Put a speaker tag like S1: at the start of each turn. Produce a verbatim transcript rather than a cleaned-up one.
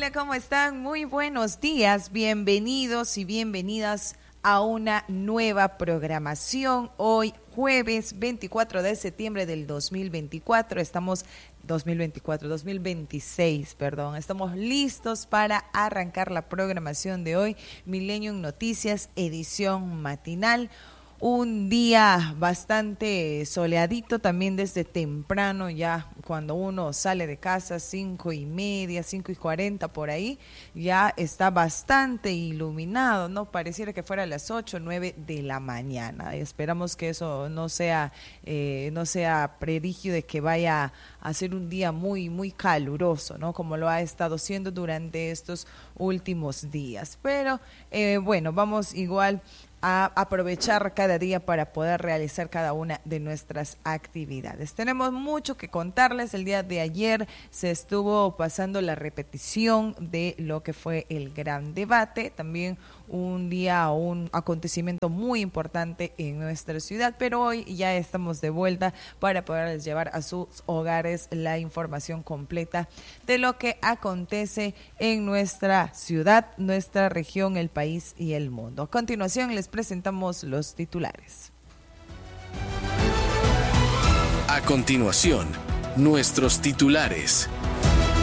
S1: Hola, ¿cómo están? Muy buenos días, bienvenidos y bienvenidas a una nueva programación. Hoy jueves veinticuatro de septiembre del dos mil veinticuatro, estamos dos mil veinticuatro, dos mil veintiséis, perdón. Estamos listos para arrancar la programación de hoy, Millennium Noticias, edición matinal. Un día bastante soleadito también desde temprano, ya cuando uno sale de casa, cinco y media, cinco y cuarenta por ahí, ya está bastante iluminado, ¿no? Pareciera que fuera a las ocho, nueve de la mañana. Esperamos que eso no sea, eh, no sea predigio de que vaya a ser un día muy, muy caluroso, ¿no? Como lo ha estado siendo durante estos últimos días. Pero, eh, bueno, vamos igual a aprovechar cada día para poder realizar cada una de nuestras actividades. Tenemos mucho que contarles. El día de ayer se estuvo pasando la repetición de lo que fue el gran debate, también un día, un acontecimiento muy importante en nuestra ciudad, pero hoy ya estamos de vuelta para poderles llevar a sus hogares la información completa de lo que acontece en nuestra ciudad, nuestra región, el país y el mundo. A continuación les presentamos los titulares.
S2: A continuación, nuestros titulares.